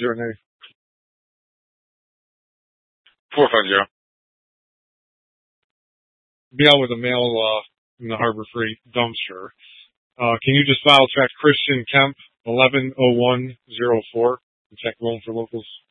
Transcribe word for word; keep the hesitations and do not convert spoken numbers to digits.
Zero name. Four five zero. Be out with a mail uh, in the Harbor Freight dumpster. Uh, can you just file check Christian Kemp eleven oh one oh four and check loan for locals?